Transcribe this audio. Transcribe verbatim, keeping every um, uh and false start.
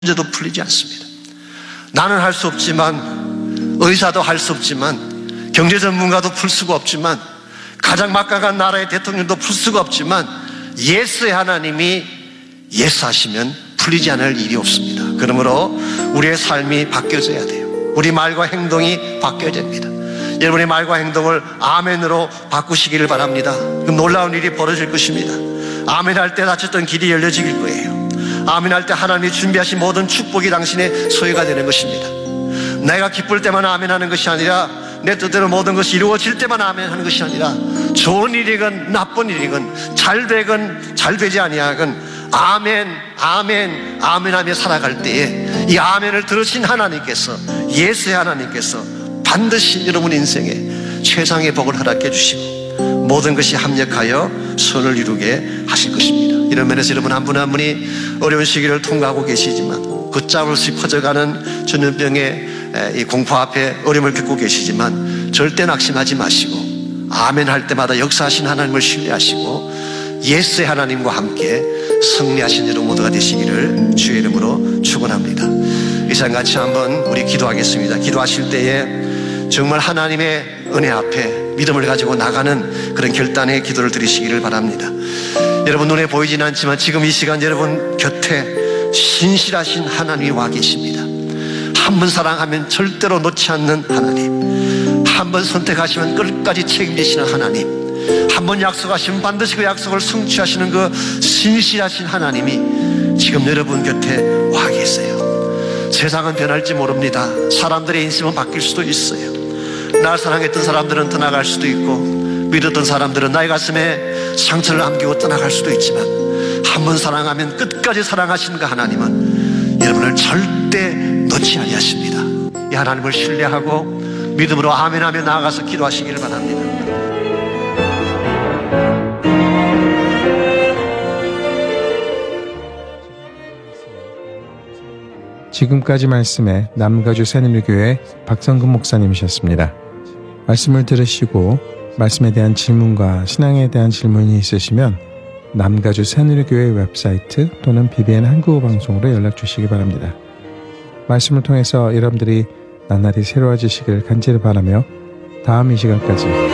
문제도 풀리지 않습니다. 나는 할 수 없지만, 의사도 할 수 없지만, 경제 전문가도 풀 수가 없지만, 가장 막강한 나라의 대통령도 풀 수가 없지만, 예수의 하나님이 예수하시면 풀리지 않을 일이 없습니다. 그러므로 우리의 삶이 바뀌어져야 돼요. 우리 말과 행동이 바뀌어야 됩니다. 여러분의 말과 행동을 아멘으로 바꾸시기를 바랍니다. 그럼 놀라운 일이 벌어질 것입니다. 아멘 할 때 닫혔던 길이 열려질 거예요. 아멘 할 때 하나님이 준비하신 모든 축복이 당신의 소유가 되는 것입니다. 내가 기쁠 때만 아멘 하는 것이 아니라, 내 뜻대로 모든 것이 이루어질 때만 아멘 하는 것이 아니라, 좋은 일이건 나쁜 일이건, 잘 되건 잘 되지 아니하건 아멘 아멘 아멘 하며 살아갈 때에 이 아멘을 들으신 하나님께서, 예수의 하나님께서 반드시 여러분 인생에 최상의 복을 허락해 주시고 모든 것이 합력하여 선을 이루게 하실 것입니다. 이런 면에서 여러분 한 분 한 분이 어려운 시기를 통과하고 계시지만, 걷잡을 수 퍼져가는 전염병의 이 공포 앞에 어려움을 겪고 계시지만 절대 낙심하지 마시고 아멘 할 때마다 역사하신 하나님을 신뢰하시고 예수의 하나님과 함께 승리하신 여러분 모두가 되시기를 주의 이름으로 축원합니다. 이 시간 같이 한번 우리 기도하겠습니다. 기도하실 때에 정말 하나님의 은혜 앞에 믿음을 가지고 나가는 그런 결단의 기도를 드리시기를 바랍니다. 여러분 눈에 보이지는 않지만 지금 이 시간 여러분 곁에 신실하신 하나님이 와 계십니다. 한 번 사랑하면 절대로 놓지 않는 하나님, 한 번 선택하시면 끝까지 책임지시는 하나님, 한 번 약속하시면 반드시 그 약속을 성취하시는 그 신실하신 하나님이 지금 여러분 곁에 와 계세요. 세상은 변할지 모릅니다. 사람들의 인생은 바뀔 수도 있어요. 날 사랑했던 사람들은 떠나갈 수도 있고, 믿었던 사람들은 나의 가슴에 상처를 남기고 떠나갈 수도 있지만, 한 번 사랑하면 끝까지 사랑하시는 그 하나님은 여러분을 절대 놓지 아니하십니다. 이 하나님을 신뢰하고 믿음으로 아멘하며 나아가서 기도하시기를 바랍니다. 지금까지 말씀에 남가주 새누리교회 박성근 목사님이셨습니다. 말씀을 들으시고 말씀에 대한 질문과 신앙에 대한 질문이 있으시면 남가주 새누리교회 웹사이트 또는 비비엔 한국어 방송으로 연락 주시기 바랍니다. 말씀을 통해서 여러분들이 나날이 새로워지시길 간절히 바라며 다음 이 시간까지